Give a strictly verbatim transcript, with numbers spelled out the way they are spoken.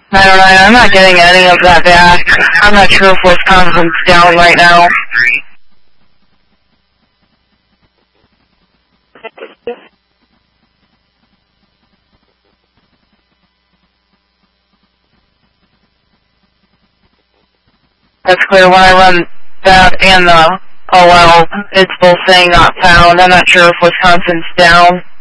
I don't know, I'm not getting any of that back. I'm not sure if Wisconsin's down right now. That's clear. When I run that and the O L, it's both saying not found. I'm not sure if Wisconsin's down.